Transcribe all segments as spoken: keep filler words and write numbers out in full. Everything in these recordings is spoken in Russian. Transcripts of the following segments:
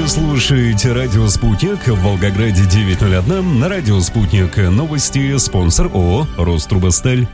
Вы слушаете радио «Спутник» в Волгограде девять ноль один. На радио «Спутник» новости. Спонсор ООО «Рострубосталь».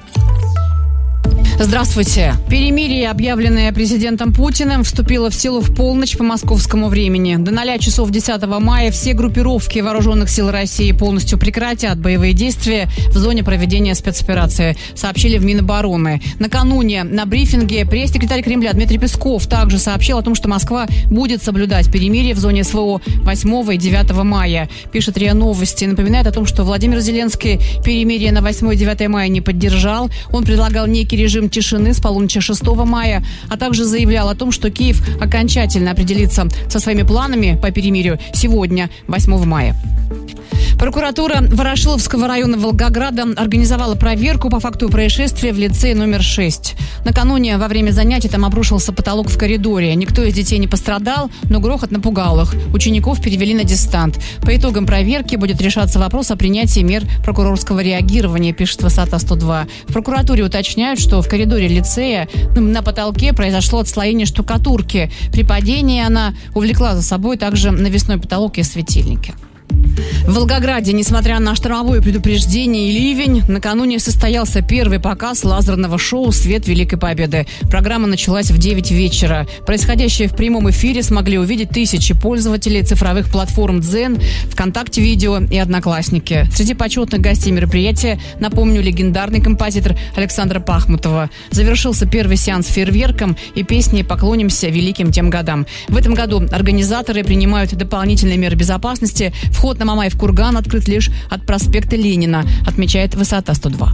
Здравствуйте. Перемирие, объявленное президентом Путиным, вступило в силу в полночь по московскому времени. До ноля часов десятого мая все группировки вооруженных сил России полностью прекратят боевые действия в зоне проведения спецоперации, сообщили в Минобороны. Накануне на брифинге пресс-секретарь Кремля Дмитрий Песков также сообщил о том, что Москва будет соблюдать перемирие в зоне СВО восьмого и девятого мая. Пишет РИА Новости. Напоминает о том, что Владимир Зеленский перемирие на восьмое и девятое мая не поддержал. Он предлагал некий режим тишины с полуночи шестого мая, а также заявлял о том, что Киев окончательно определится со своими планами по перемирию сегодня, восьмого мая. Прокуратура Ворошиловского района Волгограда организовала проверку по факту происшествия в лицее номер шесть. Накануне во время занятий там обрушился потолок в коридоре. Никто из детей не пострадал, но грохот напугал их. Учеников перевели на дистант. По итогам проверки будет решаться вопрос о принятии мер прокурорского реагирования, пишет Высота сто два. В прокуратуре уточняют, что в коридоре лицея на потолке произошло отслоение штукатурки. При падении она увлекла за собой также навесной потолок и светильники. В Волгограде, несмотря на штормовое предупреждение и ливень, накануне состоялся первый показ лазерного шоу «Свет Великой Победы». Программа началась в девять вечера. Происходящее в прямом эфире смогли увидеть тысячи пользователей цифровых платформ «Дзен», ВКонтакте Видео и Одноклассники. Среди почетных гостей мероприятия, напомню, легендарный композитор Александра Пахмутова. Завершился первый сеанс фейерверком и песней «Поклонимся великим тем годам». В этом году организаторы принимают дополнительные меры безопасности. Вход на Мамаев курган открыт лишь от проспекта Ленина, отмечает Высота сто два.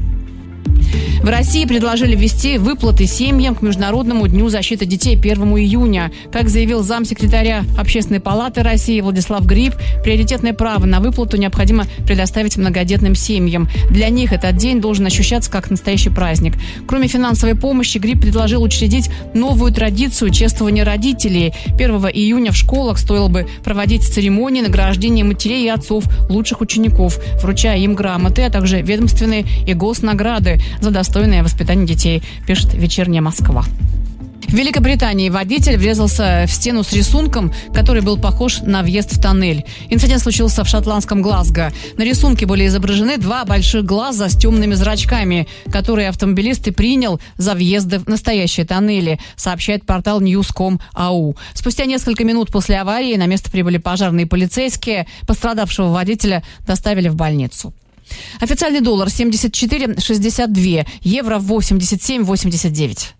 В России предложили ввести выплаты семьям к Международному дню защиты детей первого июня. Как заявил замсекретаря Общественной палаты России Владислав Гриб, приоритетное право на выплату необходимо предоставить многодетным семьям. Для них этот день должен ощущаться как настоящий праздник. Кроме финансовой помощи, Гриб предложил учредить новую традицию чествования родителей. первого июня в школах стоило бы проводить церемонии награждения матерей и отцов лучших учеников, вручая им грамоты, а также ведомственные и госнаграды за достойное воспитание детей, пишет «Вечерняя Москва». В Великобритании водитель врезался в стену с рисунком, который был похож на въезд в тоннель. Инцидент случился в шотландском Глазго. На рисунке были изображены два больших глаза с темными зрачками, которые автомобилист и принял за въезды в настоящие тоннели, сообщает портал ньюс точка ком точка эй ю. Спустя несколько минут после аварии на место прибыли пожарные и полицейские. Пострадавшего водителя доставили в больницу. Официальный доллар семьдесят четыре шестьдесят два, евро восемьдесят семь восемьдесят девять.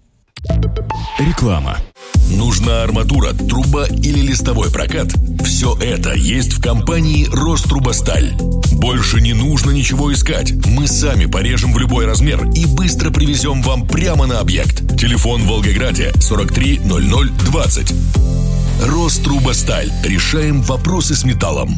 Реклама. Нужна арматура, труба или листовой прокат? Все это есть в компании «Рострубосталь». Больше не нужно ничего искать. Мы сами порежем в любой размер и быстро привезем вам прямо на объект. Телефон в Волгограде сорок три ноль ноль двадцать. «Рострубосталь». Решаем вопросы с металлом.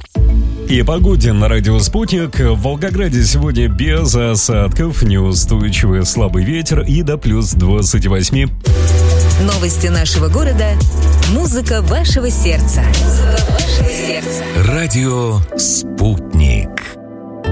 И погоде на радио «Спутник». В Волгограде сегодня без осадков, неустойчивый слабый ветер и до плюс двадцать восемь. Новости нашего города. Музыка вашего сердца. Музыка вашего сердца. Радио «Спутник».